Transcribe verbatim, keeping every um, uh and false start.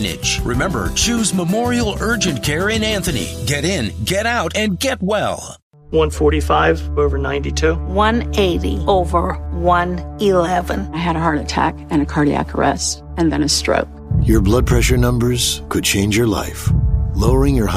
Remember, choose Memorial Urgent Care in Anthony. Get in, get out, and get well. one forty-five over ninety-two. one eighty over one eleven. I had a heart attack and a cardiac arrest, and then a stroke. Your blood pressure numbers could change your life. Lowering your